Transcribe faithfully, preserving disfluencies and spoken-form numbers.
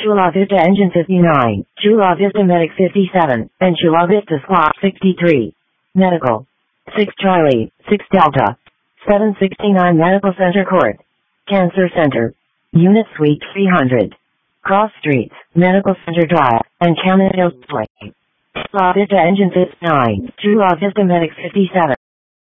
Chula Vista Engine fifty-nine, Chula Vista Medic fifty-seven, and Chula Vista Squad sixty-three. Medical. six Charlie, six Delta. seven sixty-nine Medical Center Court. Cancer Center. Unit Suite three hundred. Cross Streets, Medical Center Drive, and Camino Way. Chula Vista Engine fifty-nine, Chula Vista Medic fifty-seven.